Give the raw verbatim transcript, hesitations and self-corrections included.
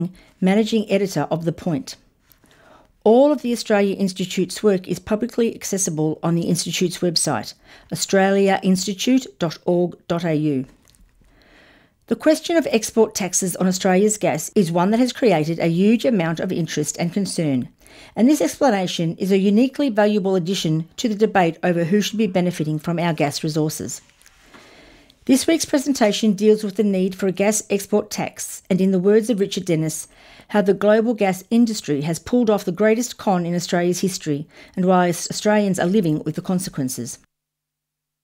Managing Editor of The Point. All of the Australia Institute's work is publicly accessible on the Institute's website, australia institute dot org dot a u. The question of export taxes on Australia's gas is one that has created a huge amount of interest and concern, and this explanation is a uniquely valuable addition to the debate over who should be benefiting from our gas resources. This week's presentation deals with the need for a gas export tax and, in the words of Richard Denniss, how the global gas industry has pulled off the greatest con in Australia's history and why Australians are living with the consequences.